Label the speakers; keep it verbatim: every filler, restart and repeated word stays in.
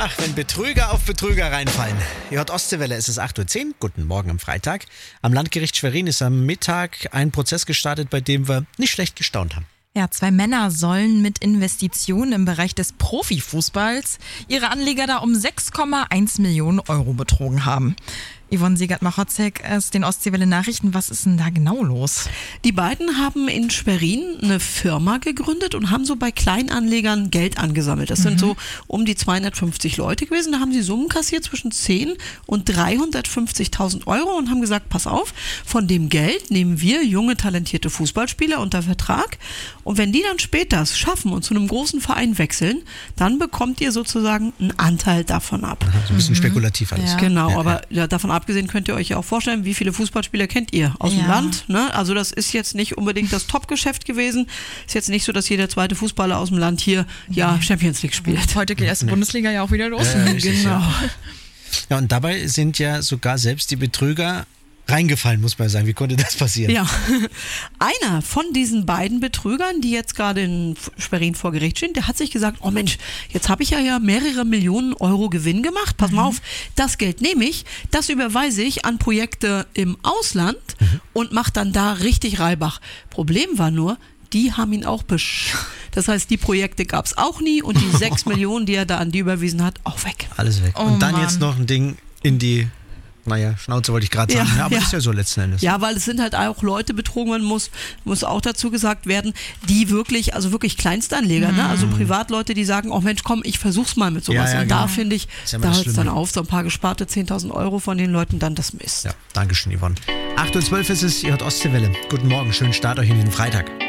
Speaker 1: Ja, wenn Betrüger auf Betrüger reinfallen. Ihr hört Ostseewelle, es ist acht Uhr zehn. Guten Morgen am Freitag. Am Landgericht Schwerin ist am Mittag ein Prozess gestartet, bei dem wir nicht schlecht gestaunt haben.
Speaker 2: Ja, zwei Männer sollen mit Investitionen im Bereich des Profifußballs ihre Anleger da um sechs Komma eins Millionen Euro betrogen haben. Yvonne Siegert-Machotzek aus den Ostseewelle-Nachrichten. Was ist denn da genau los?
Speaker 3: Die beiden haben in Schwerin eine Firma gegründet und haben so bei Kleinanlegern Geld angesammelt. Das mhm. sind so um die zweihundertfünfzig Leute gewesen. Da haben sie Summen kassiert zwischen zehn und dreihundertfünfzigtausend Euro und haben gesagt, pass auf, von dem Geld nehmen wir junge, talentierte Fußballspieler unter Vertrag. Und wenn die dann später es schaffen und zu einem großen Verein wechseln, dann bekommt ihr sozusagen einen Anteil davon ab.
Speaker 1: So ein bisschen mhm. spekulativ alles.
Speaker 3: Ja. Genau, ja, aber ja, davon abgesehen könnt ihr euch ja auch vorstellen, wie viele Fußballspieler kennt ihr aus ja. dem Land. Ne? Also das ist jetzt nicht unbedingt das Top-Geschäft gewesen. Ist jetzt nicht so, dass jeder zweite Fußballer aus dem Land hier ja Champions League spielt.
Speaker 2: Heute geht erst die Bundesliga ja auch wieder los.
Speaker 1: Ja, richtig,
Speaker 3: genau.
Speaker 1: Ja. ja, und dabei sind ja sogar selbst die Betrüger reingefallen, muss man sagen. Wie konnte das passieren?
Speaker 3: Ja, einer von diesen beiden Betrügern, die jetzt gerade in Schwerin vor Gericht stehen, der hat sich gesagt, oh Mensch, jetzt habe ich ja, ja mehrere Millionen Euro Gewinn gemacht. Pass mal auf, das Geld nehme ich, das überweise ich an Projekte im Ausland mhm. und mache dann da richtig Reibach. Problem war nur, die haben ihn auch besch... Das heißt, die Projekte gab es auch nie und die sechs Millionen, die er da an die überwiesen hat, auch weg.
Speaker 1: Alles weg.
Speaker 2: Oh,
Speaker 1: und dann
Speaker 2: Mann.
Speaker 1: jetzt noch ein Ding in die... Naja, Schnauze wollte ich gerade sagen, ja, aber ja. das ist ja so letzten Endes.
Speaker 3: Ja, weil es sind halt auch Leute betrogen, man muss, muss auch dazu gesagt werden, die wirklich, also wirklich Kleinstanleger, mhm. ne? Also Privatleute, die sagen, oh Mensch, komm, ich versuch's mal mit sowas. Ja, ja, und genau. da finde ich, ja da hört es dann auf, so ein paar gesparte zehntausend Euro von den Leuten, dann das Mist.
Speaker 1: Ja, danke schön, Yvonne. acht Uhr zwölf ist es, ihr hört Ostseewelle. Guten Morgen, schönen Start euch in den Freitag.